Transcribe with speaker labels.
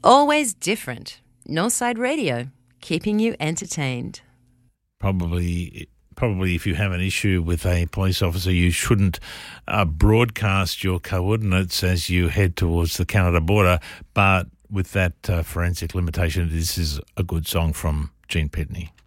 Speaker 1: Always different. Northside Radio, keeping you entertained.
Speaker 2: Probably if you have an issue with a police officer, you shouldn't broadcast your coordinates as you head towards the Canada border. But with that forensic limitation, this is a good song from Gene Pitney.